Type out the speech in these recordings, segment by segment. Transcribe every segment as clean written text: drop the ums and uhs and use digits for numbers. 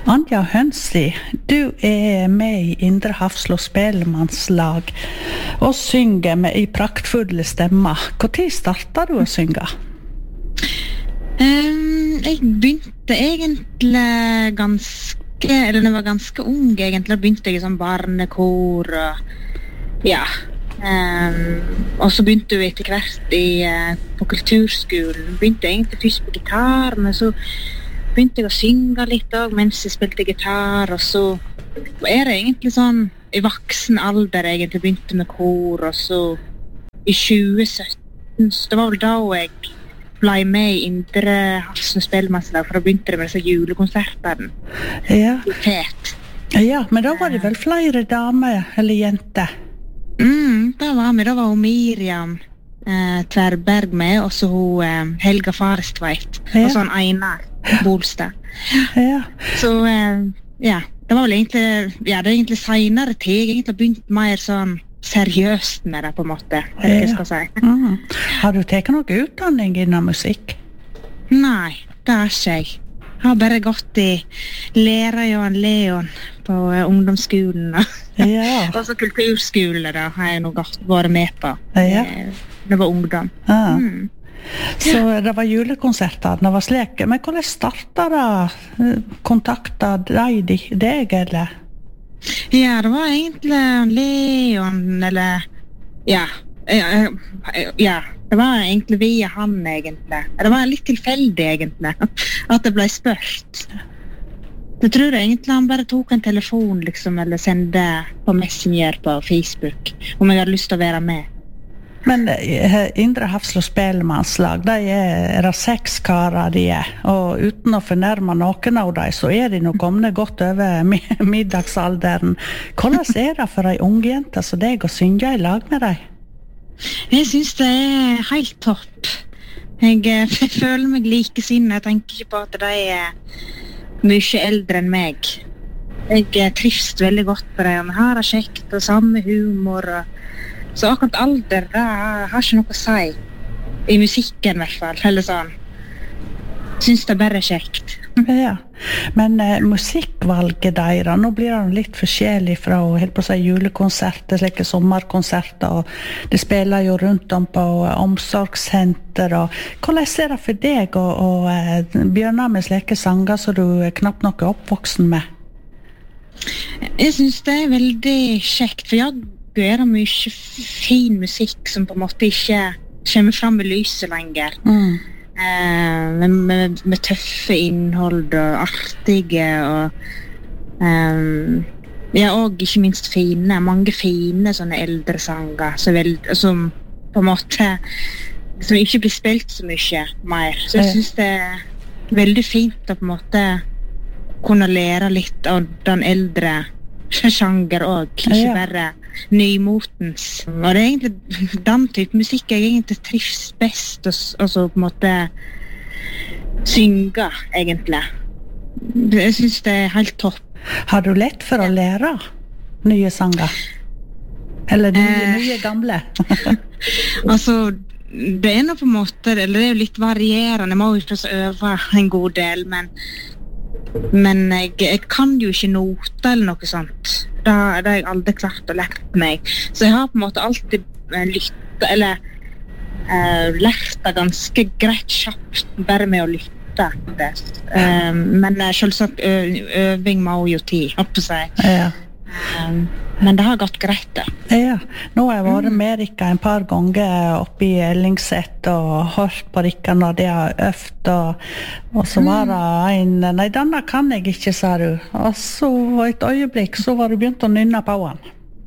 Anja Hønsli, du med i Indre Hafslo spellemannslag og synger med i praktfulle stemmer. Hvor tid startet du å synge? Jeg begynte egentlig når jeg var ganske ung egentlig, begynte jeg i sånn barnekor og ja. Og så begynte jeg etter hvert på kulturskolen. Begynte egentlig først på gitar, men så begynte jeg å synge litt også, mens jeg spilte gitar, og så det egentlig sånn i voksen alder egentlig begynte med kor, og så i 2017, så det var vel da jeg ble med i Indre Hafslo spellemannslag, for da begynte det med disse julekonsertene. Ja. Fet. Ja, men da var det vel flere damer eller jenter? Da var hun Miriam Tverberg med, og så hun Helga Farestveit, og så han Einar Bolstad. Ja. Så ja, det var vel egentlig, ja, det egentlig senere tid, jeg egentlig begynt mer sånn seriøst med det på en måte, det jeg skal si. Har du tatt noe utdanning innen musikk? Nei, det har ikke jeg. Jeg har bare gått i lærer Johan Leon på ungdomsskolen, og så kulturskole da, har jeg nå vært med på. Ja. Det var ungdom. Så det var julekonserter, det var slik. Men hvordan startet det? Kontaktet deg, eller? Ja, det var egentlig Leon, eller ja, det var egentlig via han egentlig. Det var litt tilfeldig egentlig, at det ble spørt. Jeg tror egentlig han bare tok en telefon liksom, eller sendte på Messenger på Facebook, om jeg hadde lyst til å være med. Men Indre Hafslo spellemannslag, det det 6 karer de og uten å fornærme noen av dem, så de nå kommet godt over middagsalderen. Hvordan det for en ung jente som deg å synge i lag med deg? Jeg synes det helt topp. Jeg føler meg likesinnet. Jeg tenker ikke på at de mye eldre enn meg. Jeg trives veldig godt på det, og vi har det kjekt og samme humor, så akkurat alder, det har ikke noe å si. I musikken i hvert fall, eller sånn. Synes det bare kjekt. Ja, men musikkvalget deres, nå blir det litt forskjellig fra helt på å si julekonserter, slike sommerkonserter, og det spiller jo rundt om på omsorgssenter, og hvordan det for deg å begynne med slike sanger som du knapt nok oppvoksen med? Jeg synes det veldig kjekt, for jeg det mye fin musikk som på en måte ikke kommer fram med lyset lenger. Med tøffe innhold og artige og og ikke minst fine, mange fine sånne eldre sanger som på en måte som ikke blir spilt så mye mer. Så jeg synes det veldig fint å på en måte kunne lære litt av den eldre sjanger også, ikke bare nymotens. Og det egentlig den type musikk jeg egentlig trives best og så på en måte synge egentlig. Jeg synes det helt topp. Har du lett for å lære nye sanger? Eller nye gamle? Altså, det noe på en måte, eller det jo litt varierende, jeg må jo ikke øve en god del, men jeg kan jo ikke noter eller noe sånt. Det har jeg aldri klart å lært meg. Så jeg har på en måte alltid lyttet, eller lært det ganske greit kjapt, bare med å lytte. Men selvsagt øving må jo tid, oppå seg. Ja. Men det har gått greit da. Ja, nå har jeg vært med Rikka en par ganger oppe i Ellingset og hørt på Rikka når de har øvd, og så var det en, nei, denne kan jeg ikke, sa du. Og så et øyeblikk, så var du begynt å nynne på han.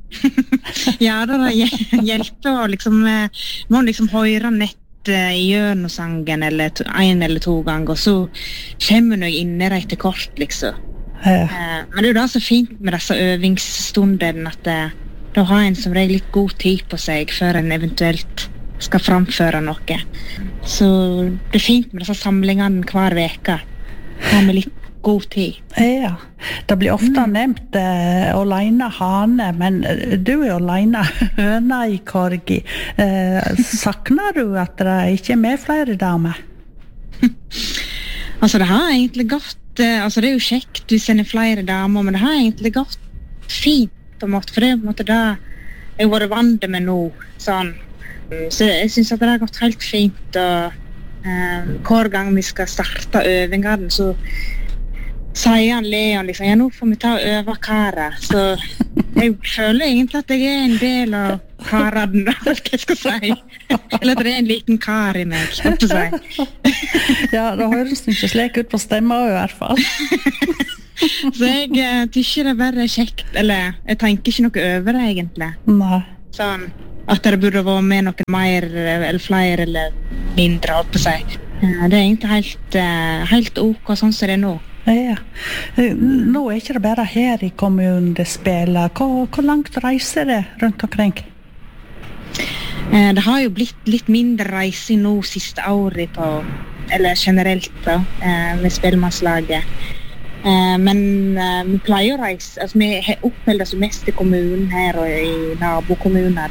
Ja, det hjelper å liksom, må liksom høre nett i gjennomsangen eller 1 eller 2 ganger, og så kommer du inn i det etter kort, liksom. Men det jo da så fint med disse øvingsstundene at da har en som regel litt god tid på seg før en eventuelt skal framføre noe. Så det fint med disse samlingene hver veka. Ha med litt god tid. Ja, det blir ofte nevnt Oleina Hane, men du jo Oleina høna i korgi. Sakner du at det ikke med flere damer? Altså det har egentlig gått altså det jo kjekt hvis en flere damer, men det har egentlig gått fint på en måte, for det på en måte da jeg har vært vant med nå, sånn. Så jeg synes at det har gått helt fint, og hver gang vi skal starte øvingene, så sier han Leon liksom, ja, nå får vi ta og øve karer, så jeg føler egentlig at jeg en del av karen, hva jeg skal si. Eller at det en liten kar i meg, skal jeg si. Ja, da høres det ikke slik ut på stemmer i hvert fall. Så jeg tykker det bare kjekt, eller jeg tenker ikke noe over det egentlig. Nei. Sånn, at det burde være med noe mer, eller flere, eller mindre, holdt på å si. Det egentlig helt ok, sånn som det nå. Ja. Nå ikke det bare her i kommunen det spiller. Hvor langt reiser det rundt omkring? Det har jo blitt litt mindre reising nå siste året på, eller generelt da, med spellemannslaget. Men vi pleier å reise, altså vi oppholder oss mest i kommunen her og i nabokommuner,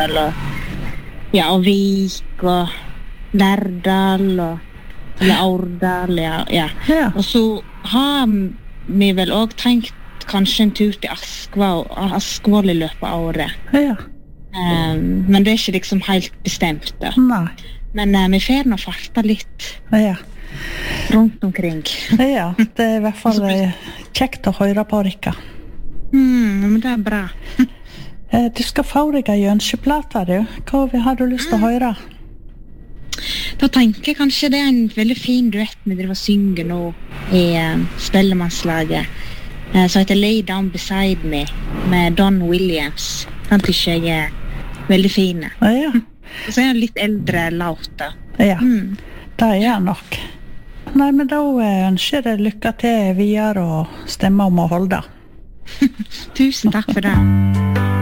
og Vik og Lærdal og Aurdal, ja. Og så har vi vel også tenkt kanskje en tur til Askvoll i løpet av året. Ja. Men det ikke liksom helt bestemt da. Nei. Men vi får nå farta litt rundt omkring. Ja, det i hvert fall kjekt å høre på, Rikka. Men det bra. Du skal få deg en ønskeplate, du. Hva har du lyst til å høre? Da tenker jeg kanskje det en veldig fin duett vi driver og synger nå i spellemannslaget, som heter Lay Down Beside Me med Don Williams. Den tykker jeg veldig fine. Ja. Og så en litt eldre låt da. Ja, det nok. Nei, men da ønsker jeg lykke til videre og stemme om å holde. Tusen takk for det.